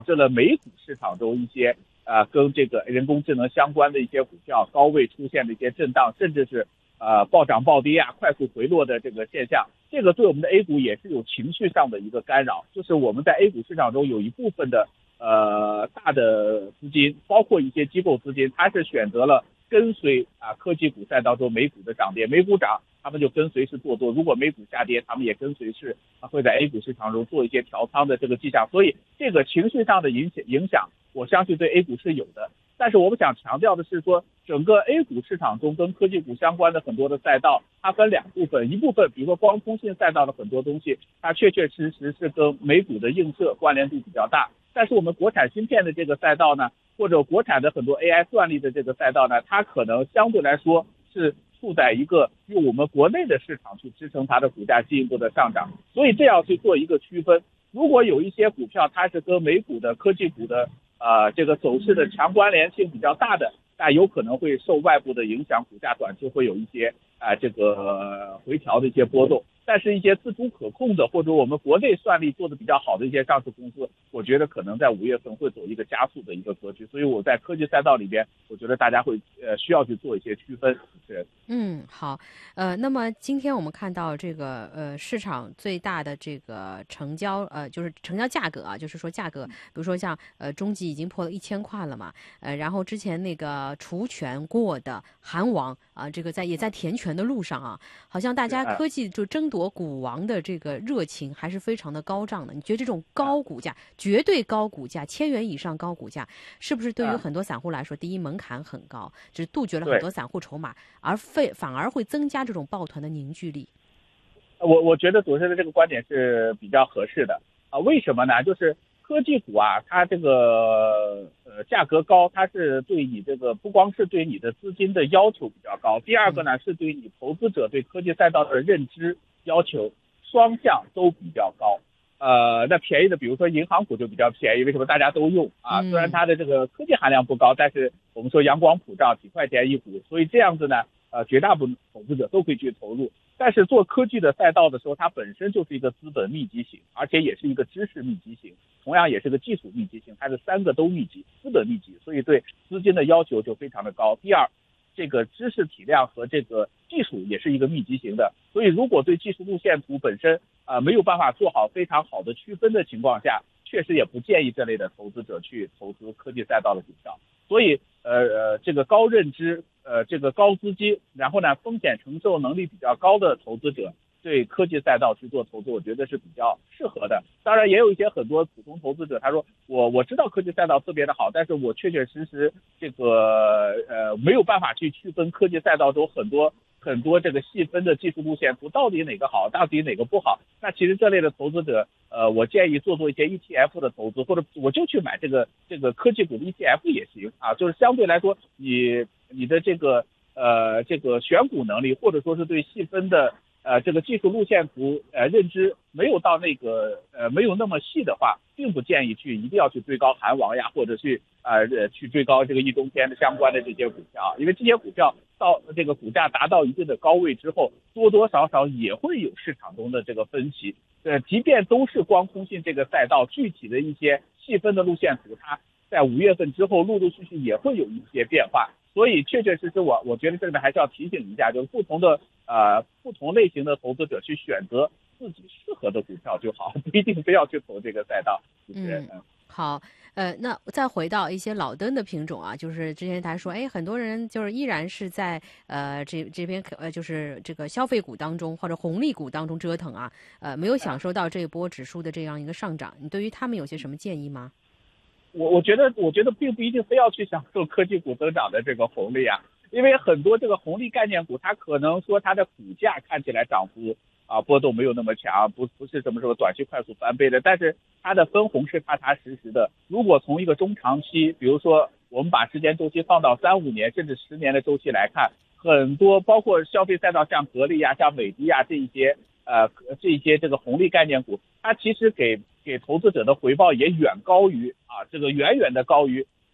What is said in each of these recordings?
致了美股市场中一些跟这个人工智能相关的一些股票高位出现的一些震荡，甚至是暴涨暴跌啊，快速回落的这个现象。这个对我们的 A 股也是有情绪上的一个干扰，就是我们在 A 股市场中有一部分的大的资金，包括一些机构资金，它是选择了跟随科技股赛道中美股的涨跌，美股涨他们就跟随是做多，如果美股下跌，他们也跟随是会在 A 股市场中做一些调仓的这个迹象，所以这个情绪上的影响，我相信对 A 股是有的。但是我们想强调的是说，整个 A 股市场中跟科技股相关的很多的赛道，它分两部分，一部分比如说光通信赛道的很多东西，它确确实实是跟美股的映射关联度比较大。但是我们国产芯片的这个赛道呢，或者国产的很多 AI 算力的这个赛道呢，它可能相对来说是处在一个用我们国内的市场去支撑它的股价进一步的上涨，所以这样去做一个区分。如果有一些股票它是跟美股的科技股的这个走势的强关联性比较大的，那有可能会受外部的影响，股价短期会有一些这个回调的一些波动。但是一些自主可控的，或者我们国内算力做的比较好的一些上市公司，我觉得可能在5月份会走一个加速的一个格局。所以我在科技赛道里边，我觉得大家会需要去做一些区分。是。 好，那么今天我们看到这个市场最大的这个成交就是成交价格啊，就是说价格，比如说像中级已经破了1000块了嘛，然后之前那个除权过的韩王啊，这个也在填权的路上啊，好像大家科技就争夺股王的这个热情还是非常的高涨的。你觉得这种高股价，绝对高股价，1000元以上高股价，是不是对于很多散户来说，第一门槛很高，就是杜绝了很多散户筹码，反而会增加这种抱团的凝聚力？ 我觉得主持人的这个观点是比较合适的为什么呢？就是科技股它这个价格高，它是对你这个不光是对你的资金的要求比较高，第二个呢是对你投资者对科技赛道的认知要求双向都比较高。那便宜的比如说银行股就比较便宜，为什么大家都用虽然它的这个科技含量不高，但是我们说阳光普照，几块钱一股，所以这样子呢绝大部分投资者都可以去投入。但是做科技的赛道的时候，它本身就是一个资本密集型，而且也是一个知识密集型，同样也是个技术密集型，它是3个都密集，资本密集，所以对资金的要求就非常的高。第二，这个知识体量和这个技术也是一个密集型的，所以如果对技术路线图本身没有办法做好非常好的区分的情况下，确实也不建议这类的投资者去投资科技赛道的股票。所以这个高认知这个高资金，然后呢风险承受能力比较高的投资者对科技赛道去做投资，我觉得是比较适合的。当然也有一些很多普通投资者，他说我知道科技赛道特别的好，但是我确确实实这个没有办法去区分科技赛道中很多这个细分的技术路线图到底哪个好，到底哪个不好。那其实这类的投资者我建议做一些 ETF 的投资，或者我就去买这个科技股的 ETF 也行就是相对来说你的这个选股能力，或者说是对细分的这个技术路线图认知没有到那个没有那么细的话，并不建议一定要去追高韩王呀，或者去追高这个易中天的相关的这些股票，因为这些股票到这个股价达到一定的高位之后，多多少少也会有市场中的这个分歧。即便都是光通信这个赛道，具体的一些细分的路线图，它在5月份之后陆陆续续也会有一些变化。所以确确实实我觉得这里面还是要提醒一下，就是不同类型的投资者去选择自己适合的股票就好，不一定非要去投这个赛道。 好，那再回到一些老登的品种啊，就是之前他说，很多人就是依然是在这边就是这个消费股当中或者红利股当中折腾啊，没有享受到这一波指数的这样一个上涨。你对于他们有些什么建议吗？ 我觉得并不一定非要去享受科技股增长的这个红利因为很多这个红利概念股，它可能说它的股价看起来涨幅波动没有那么强，不是什么短期快速翻倍的，但是它的分红是踏踏实实的。如果从一个中长期，比如说我们把时间周期放到3-5年甚至10年的周期来看，很多包括消费赛道像格力像伟迪这一些这个红利概念股，它其实给投资者的回报也远高于这个远远的高于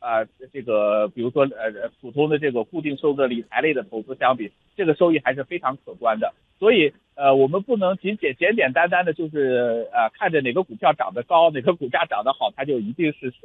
这个比如说普通的这个固定收入的理财类的投资相比，这个收益还是非常可观的。所以我们不能简简单单的就是看着哪个股票涨得高，哪个股价涨得好，它就一定是